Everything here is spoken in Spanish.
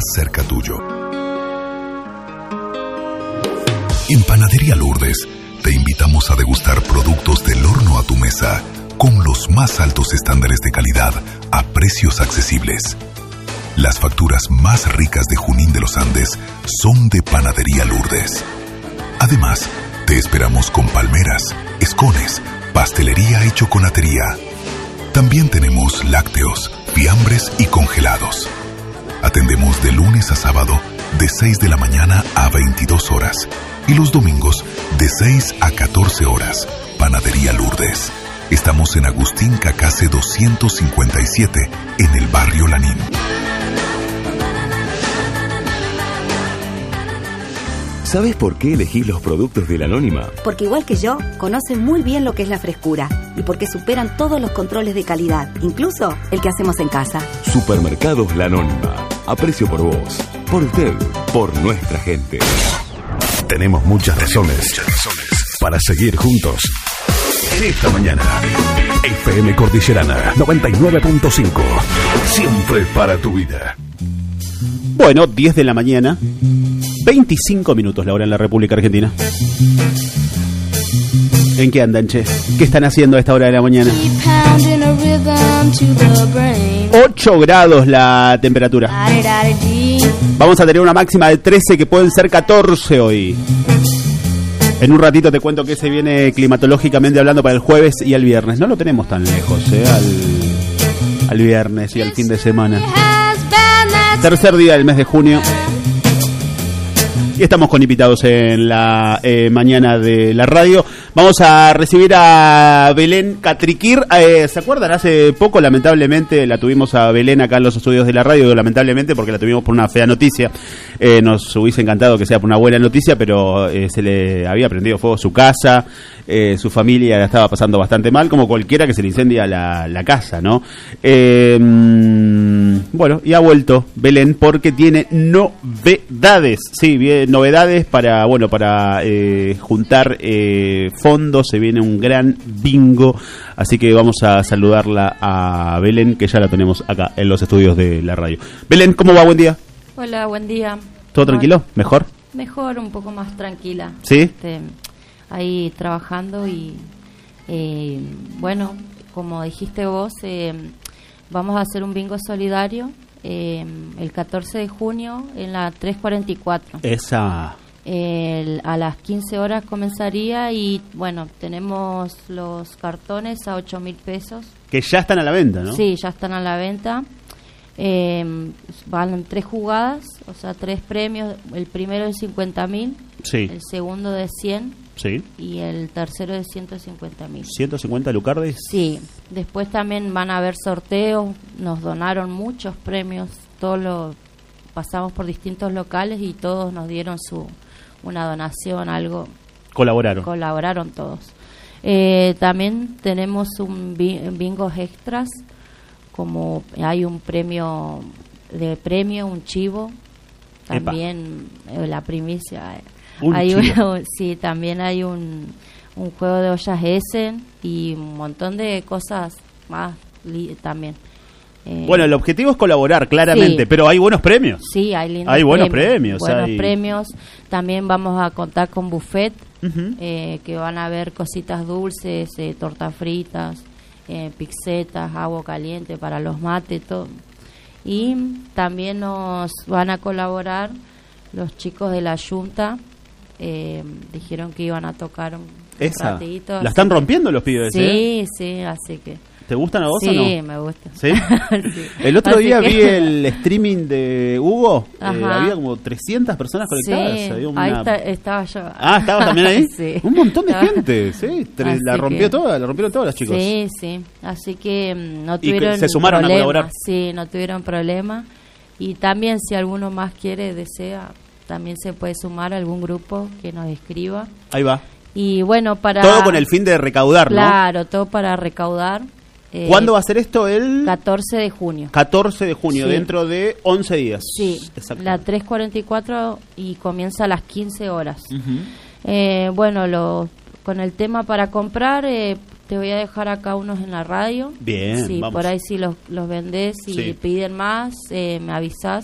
cerca tuyo. En Panadería Lourdes te invitamos a degustar productos del horno a tu mesa con los más altos estándares de calidad a precios accesibles. Las facturas más ricas de Junín de los Andes son de Panadería Lourdes. Además, te esperamos con palmeras, escones, pastelería y chocolatería. También tenemos lácteos, fiambres y congelados. Atendemos de lunes a sábado de 6 de la mañana a 22 horas y los domingos de 6 a 14 horas. Panadería Lourdes. Estamos en Agustín Cacase 257 en el barrio Lanín. ¿Sabes por qué elegís los productos de La Anónima? Porque igual que yo, conocen muy bien lo que es la frescura y porque superan todos los controles de calidad, incluso el que hacemos en casa. Supermercados La Anónima. Aprecio por vos, por usted, por nuestra gente. Tenemos muchas razones para seguir juntos. En esta mañana, FM Cordillerana 99.5. Siempre para tu vida. Bueno, 10 de la mañana, 25 minutos la hora en la República Argentina. ¿En qué andan, che? ¿Qué están haciendo a esta hora de la mañana? 8 grados la temperatura. Vamos a tener una máxima de 13 que pueden ser 14 hoy. En un ratito te cuento que se viene climatológicamente hablando para el jueves y el viernes. No lo tenemos tan lejos, al viernes y al fin de semana. Tercer día del mes de junio. Y estamos con invitados en la mañana de la radio. Vamos a recibir a Belén Catriquir. ¿Se acuerdan? Hace poco, lamentablemente, la tuvimos a Belén acá en los estudios de la radio. Lamentablemente, porque la tuvimos por una fea noticia. Nos hubiese encantado que sea por una buena noticia, pero se le había prendido fuego su casa. Su familia la estaba pasando bastante mal, como cualquiera que se le incendia la casa, ¿no? Bueno, y ha vuelto Belén porque tiene novedades. Sí, bien, novedades para juntar fondos. Se viene un gran bingo, así que vamos a saludarla a Belén, que ya la tenemos acá en los estudios de la radio. Belén, ¿cómo va? Buen día. Hola, buen día. ¿Todo tranquilo? ¿Mejor? Mejor, un poco más tranquila. ¿Sí? Ahí trabajando y bueno, como dijiste vos, vamos a hacer un bingo solidario el 14 de junio en la 344. Esa. A las 15 horas comenzaría y bueno, tenemos los cartones a 8.000 pesos. Que ya están a la venta, ¿no? Sí, ya están a la venta. Van 3 jugadas, o sea, 3 premios. El primero de 50.000, sí. El segundo de 100, sí. Y el tercero de 150.000. 150 lucardes. Sí. Después también van a haber sorteos. Nos donaron muchos premios. Pasamos por distintos locales y todos nos dieron una donación, algo. Colaboraron todos. También tenemos bingos extras. Como hay un premio, un chivo, también la primicia. Sí, también hay un juego de ollas Essen y un montón de cosas más también. Bueno, el objetivo es colaborar, claramente, sí. Pero hay buenos premios. Sí, hay buenos premios. Premios. También vamos a contar con buffet, uh-huh. Que van a haber cositas dulces, tortas fritas, pizzetas, agua caliente para los mates, todo. Y también nos van a colaborar los chicos de la Junta. Dijeron que iban a tocar un ratito. ¿La están rompiendo los pibes? Sí, así que... ¿Te gustan a vos o no? Sí, me gusta. ¿Sí? Sí. El otro día vi el streaming de Hugo. Había como 300 personas conectadas. Sí, había estaba yo. Ah, ¿estabas también ahí? Sí. Un montón de gente, sí. La rompieron todas las chicos. Sí. Así que no tuvieron se sumaron problema. A colaborar. Sí, no tuvieron problema. Y también si alguno más desea, también se puede sumar a algún grupo que nos escriba. Ahí va. Y bueno, todo con el fin de recaudar, ¿no? Claro, todo para recaudar. ¿Cuándo va a ser esto? El 14 de junio. 14 de junio, sí. Dentro de 11 días. Sí, la 344 y comienza a las 15 horas. Uh-huh. Bueno, con el tema para comprar, te voy a dejar acá unos en la radio. Bien, sí, vamos. Por ahí si los vendés y piden más, me avisás.